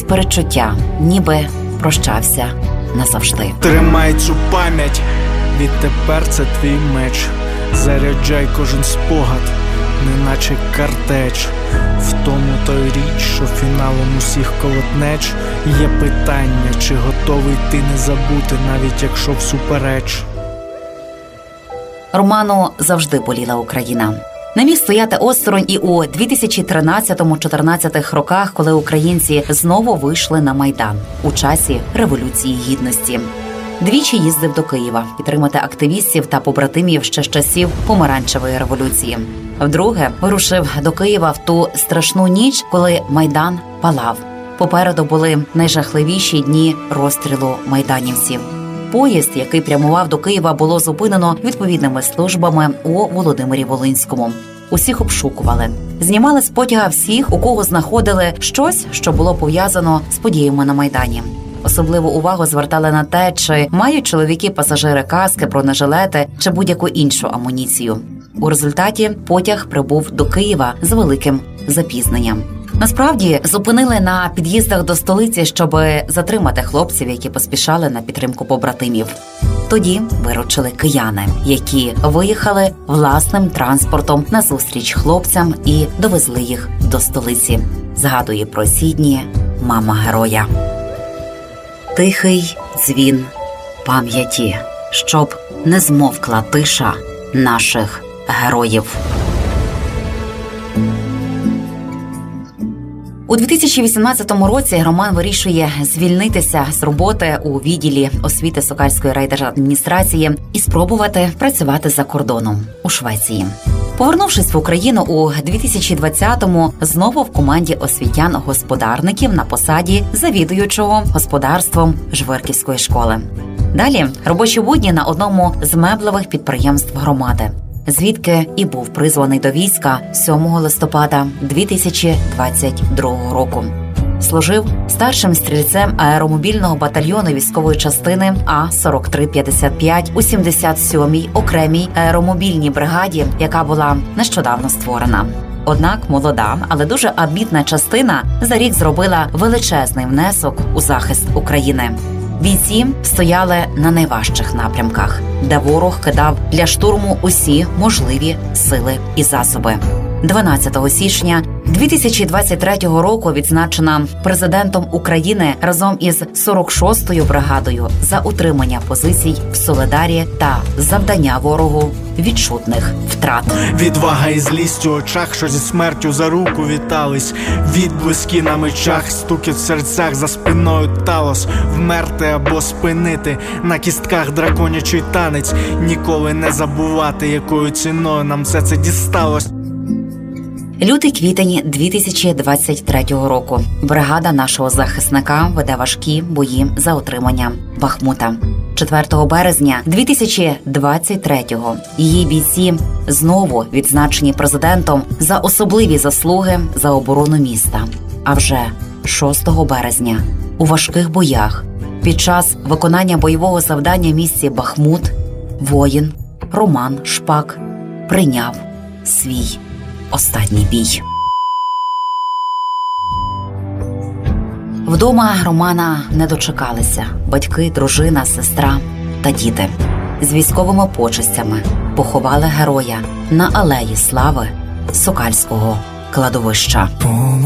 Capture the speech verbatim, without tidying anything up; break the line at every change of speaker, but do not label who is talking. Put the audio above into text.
передчуття, ніби прощався назавжди.
Тримай цю пам'ять, відтепер це твій меч. Заряджай кожен спогад, неначе картеч. В тому той річ, що фіналом усіх колотнеч. Є питання, чи готовий ти не забути, навіть якщо всупереч.
Роману завжди боліла Україна. Не міг стояти осторонь і у дві тисячі тринадцятому-чотирнадцятих роках, коли українці знову вийшли на Майдан у часі Революції Гідності. Двічі їздив до Києва підтримати активістів та побратимів ще з часів Помаранчевої революції. Вдруге вирушив до Києва в ту страшну ніч, коли Майдан палав. Попереду були найжахливіші дні розстрілу майданівців. Поїзд, який прямував до Києва, було зупинено відповідними службами у Володимирі-Волинському. Усіх обшукували. Знімали з потяга всіх, у кого знаходили щось, що було пов'язано з подіями на Майдані. Особливу увагу звертали на те, чи мають чоловіки-пасажири каски, бронежилети чи будь-яку іншу амуніцію. У результаті потяг прибув до Києва з великим запізненням. Насправді, зупинили на під'їздах до столиці, щоб затримати хлопців, які поспішали на підтримку побратимів. Тоді виручили кияни, які виїхали власним транспортом назустріч хлопцям і довезли їх до столиці. Згадує про ці дні мама героя. Тихий дзвін пам'яті, щоб не змовкла тиша наших героїв. У дві тисячі вісімнадцятому році Роман вирішує звільнитися з роботи у відділі освіти Сокальської райдержадміністрації і спробувати працювати за кордоном у Швеції. Повернувшись в Україну у дві тисячі двадцятому, знову в команді освітян-господарників на посаді завідуючого господарством Жвирківської школи. Далі робочі будні на одному з меблевих підприємств громади, звідки і був призваний до війська сьомого листопада дві тисячі двадцять другого року. Служив старшим стрільцем аеромобільного батальйону військової частини А сорок три п'ятдесят п'ять у сімдесят сьомій окремій аеромобільній бригаді, яка була нещодавно створена. Однак молода, але дуже амбітна частина за рік зробила величезний внесок у захист України. Бійці стояли на найважчих напрямках, де ворог кидав для штурму усі можливі сили і засоби. дванадцятого січня дві тисячі двадцять третього року відзначена президентом України разом із сорок шостою бригадою за утримання позицій в Солидарі та завдання ворогу відчутних втрат.
Відвага і злість у очах, що зі смертю за руку вітались. Відблиски на мечах, стукіт в серцях, за спиною талос. Вмерти або спинити, на кістках драконячий танець. Ніколи не забувати, якою ціною нам все це дісталось.
Лютий-квітень дві тисячі двадцять третього року. Бригада нашого захисника веде важкі бої за отримання Бахмута. четвертого березня дві тисячі двадцять третього її бійці знову відзначені президентом за особливі заслуги за оборону міста. А вже шостого березня у важких боях під час виконання бойового завдання в місті Бахмут воїн Роман Шпак прийняв свій останній бій. Вдома Романа не дочекалися батьки, дружина, сестра та діти. З військовими почестями поховали героя на алеї Слави Сокальського кладовища.